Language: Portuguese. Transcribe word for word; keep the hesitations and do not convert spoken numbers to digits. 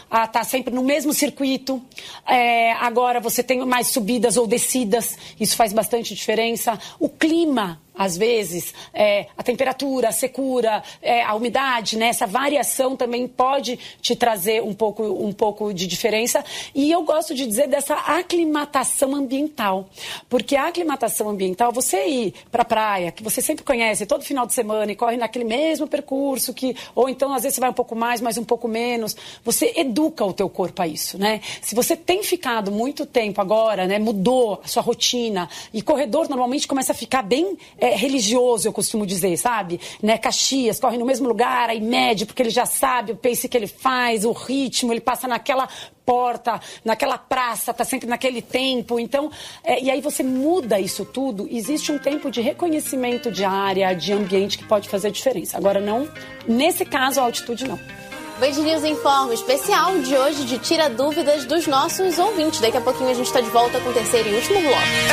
a estar sempre no mesmo circuito. É, agora você tem mais subidas ou descidas, isso faz bastante diferença. O clima, às vezes, é, a temperatura, a secura, é, a umidade, né? Essa variação também pode te trazer um pouco, um pouco de diferença. E eu gosto de dizer dessa aclimatação ambiental. Porque a aclimatação ambiental, você ir para a praia, que você sempre conhece, todo final de semana, e corre naquele mesmo percurso, que, ou então às vezes você vai um pouco mais, mas um pouco menos, você educa o teu corpo a isso, né? Se você tem ficado muito tempo agora, né, mudou a sua rotina, e corredor normalmente começa a ficar bem é, religioso, eu costumo dizer, sabe? Né? Caxias, corre no mesmo lugar, aí mede, porque ele já sabe o pace que ele faz, o ritmo, ele passa naquela porta, naquela praça, tá sempre naquele tempo. Então, é, e aí você muda isso tudo, existe um tempo de reconhecimento de área, de ambiente que pode fazer diferença. Agora, não, nesse caso, a altitude não. Band News Informa, especial de hoje de Tira Dúvidas dos nossos ouvintes. Daqui a pouquinho a gente está de volta com o terceiro e último bloco.